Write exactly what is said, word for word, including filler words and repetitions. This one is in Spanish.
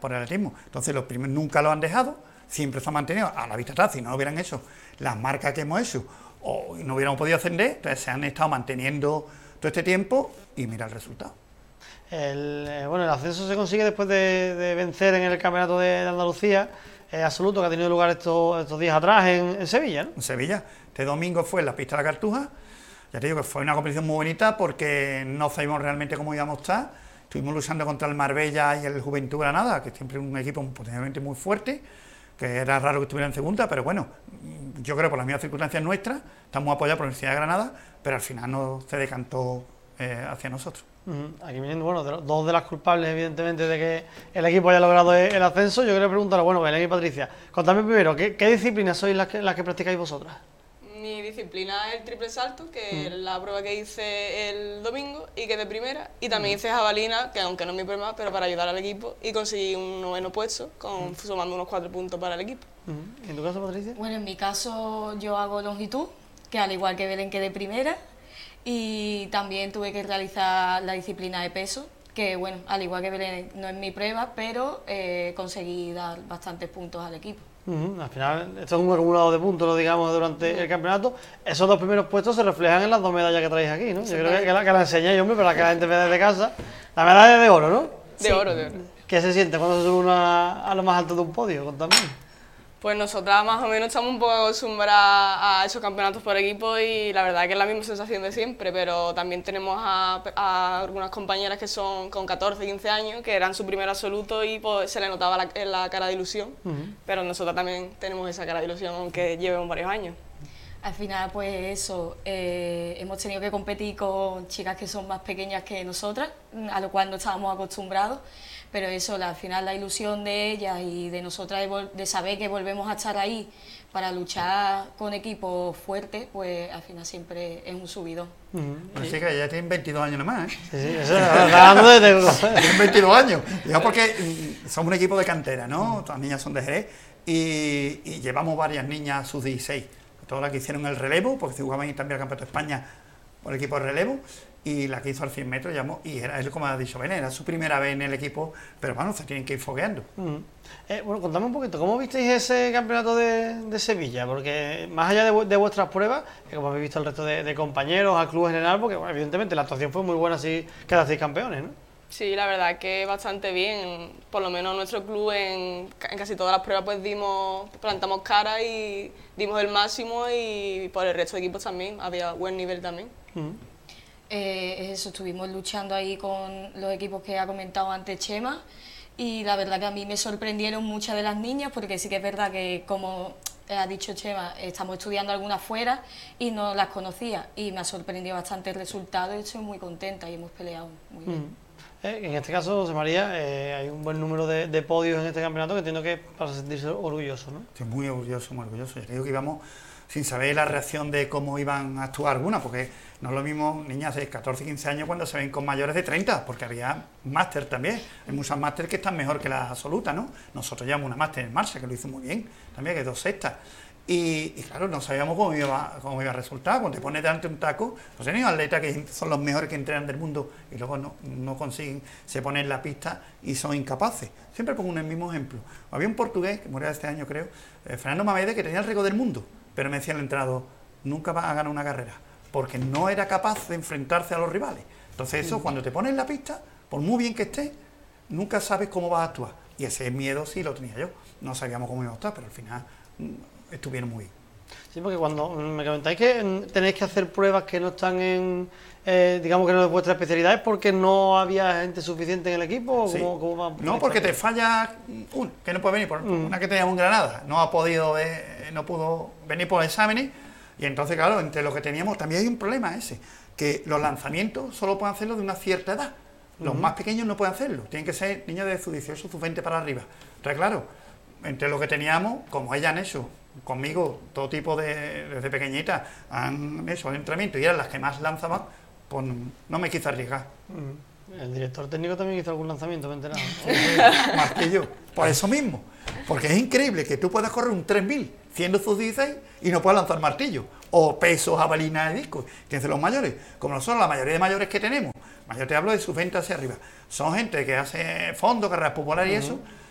por el atletismo. Entonces los primeros nunca lo han dejado, siempre se han mantenido a la vista atrás. Si no lo hubieran hecho las marcas que hemos hecho o no hubiéramos podido ascender, entonces se han estado manteniendo todo este tiempo y mira el resultado. El, eh, bueno, el ascenso se consigue después de, de vencer en el Campeonato de, de Andalucía eh, absoluto, que ha tenido lugar estos, estos días atrás en, en Sevilla, ¿no? En Sevilla. Este domingo fue en la pista de la Cartuja. Ya te digo que fue una competición muy bonita porque no sabíamos realmente cómo íbamos a estar. Estuvimos luchando contra el Marbella y el Juventud Granada, que siempre es un equipo potencialmente muy fuerte, que era raro que estuviera en segunda, pero bueno, yo creo que por las mismas circunstancias nuestras, estamos apoyados por la Universidad de Granada, pero al final no se decantó eh, hacia nosotros. Uh-huh. Aquí vienen, bueno, de los, dos de las culpables, evidentemente, de que el equipo haya logrado el ascenso. Yo quería preguntarle, bueno, Belén y Patricia, contadme primero, ¿qué, qué disciplinas sois las que, las que practicáis vosotras? Mi disciplina es el triple salto, que uh-huh. es la prueba que hice el domingo y que de primera, y también uh-huh. hice jabalina, que aunque no es mi prueba, pero para ayudar al equipo, y conseguí un noveno puesto, con, uh-huh. sumando unos cuatro puntos para el equipo. Uh-huh. ¿En tu caso, Patricia? Bueno, en mi caso yo hago longitud, que al igual que Belén quedé primera, y también tuve que realizar la disciplina de peso, que bueno, al igual que Belén no es mi prueba, pero eh, conseguí dar bastantes puntos al equipo. Uh-huh. Al final, esto es un acumulado de puntos, lo digamos, durante uh-huh. el campeonato. Esos dos primeros puestos se reflejan en las dos medallas que traéis aquí, ¿no? Yo creo que, que, la, que la enseñáis, hombre, para que la gente vea desde casa. La medalla es de oro, ¿no? De sí. oro, de oro. ¿Qué se siente cuando se sube una a lo más alto de un podio? Contadme. Pues nosotras más o menos estamos un poco acostumbradas a esos campeonatos por equipo y la verdad que es la misma sensación de siempre, pero también tenemos a, a algunas compañeras que son con catorce, quince años, que eran su primer absoluto y pues, se le notaba la, en la cara de ilusión, uh-huh. pero nosotras también tenemos esa cara de ilusión, aunque llevemos varios años. Al final, pues eso, eh, hemos tenido que competir con chicas que son más pequeñas que nosotras, a lo cual no estábamos acostumbrados, pero eso, la, al final la ilusión de ellas y de nosotras de, de saber que volvemos a estar ahí para luchar con equipos fuertes, pues al final siempre es un subidón. Uh-huh. Así sí. que ya tienen veintidós años nomás, ¿eh? Sí, sí, eso es hablando de... Tienen veintidós años, ya porque somos un equipo de cantera, ¿no? Todas las niñas son de Jerez y, y llevamos varias niñas sub dieciséis. Todas las que hicieron el relevo, porque se jugaban también el Campeonato de España por el equipo de relevo, y la que hizo al cien metros, llamó, y era él, como ha dicho Belén, era su primera vez en el equipo, pero bueno, se tienen que ir fogueando. Uh-huh. eh, bueno, contame un poquito, ¿cómo visteis ese campeonato de, de Sevilla? Porque más allá de, de vuestras pruebas, que como habéis visto el resto de, de compañeros, al club en general, porque bueno, evidentemente la actuación fue muy buena, así quedasteis campeones, ¿no? Sí, la verdad que bastante bien, por lo menos nuestro club en, en casi todas las pruebas pues dimos, plantamos cara y dimos el máximo y por el resto de equipos también, había buen nivel también. Uh-huh. eh, eso, estuvimos luchando ahí con los equipos que ha comentado antes Chema y la verdad que a mí me sorprendieron muchas de las niñas porque sí que es verdad que como ha dicho Chema, estamos estudiando algunas fuera y no las conocía y me ha sorprendido bastante el resultado y estoy muy contenta y hemos peleado muy bien. Uh-huh. En este caso, José María, eh, hay un buen número de, de podios en este campeonato que entiendo que es para sentirse orgulloso, ¿no? Estoy muy orgulloso, muy orgulloso. Yo digo que íbamos sin saber la reacción de cómo iban a actuar algunas, porque no es lo mismo niñas de catorce, quince años cuando se ven con mayores de treinta, porque había máster también. Hay muchas máster que están mejor que las absolutas, ¿no? Nosotros llevamos una máster en marcha, que lo hizo muy bien, también, que dos sextas. Y, y claro, no sabíamos cómo iba, cómo iba a resultar. Cuando te pones delante un taco, pues hay atletas que son los mejores que entrenan del mundo y luego no, no consiguen, se ponen en la pista y son incapaces. Siempre pongo un mismo ejemplo. Había un portugués, que murió este año creo, eh, Fernando Mamede, que tenía el récord del mundo, pero me decía el entrenador, nunca va a ganar una carrera, porque no era capaz de enfrentarse a los rivales. Entonces eso, cuando te pones en la pista, por muy bien que estés, nunca sabes cómo vas a actuar. Y ese miedo sí lo tenía yo. No sabíamos cómo iba a actuar, pero al final estuvieron muy bien. Sí, porque cuando me comentáis que tenéis que hacer pruebas que no están en, eh, digamos que no es vuestra especialidad, ¿es porque no había gente suficiente en el equipo? Sí. ¿Cómo, cómo va? No, porque te falla uno, que no puede venir, por mm. una que teníamos en Granada, no ha podido, eh, no pudo venir por exámenes, y entonces claro, entre lo que teníamos, también hay un problema ese, que los lanzamientos solo pueden hacerlo de una cierta edad, los uh-huh. más pequeños no pueden hacerlo, tienen que ser niños de sub dieciocho, sub veinte para arriba. Entonces claro, entre lo que teníamos, como ellas han hecho conmigo, todo tipo de, desde pequeñitas, han hecho el entrenamiento y eran las que más lanzaban, pues no me quise arriesgar. Uh-huh. El director técnico también hizo algún lanzamiento, me he enterado. Más que yo, por eso mismo, porque es increíble que tú puedas correr un tres mil siendo sub dieciséis y no puedas lanzar martillo, o peso, jabalina de disco, que es los mayores, como nosotros, la mayoría de mayores que tenemos, yo te hablo de sub veinte hacia arriba, son gente que hace fondo, carreras populares y uh-huh. eso,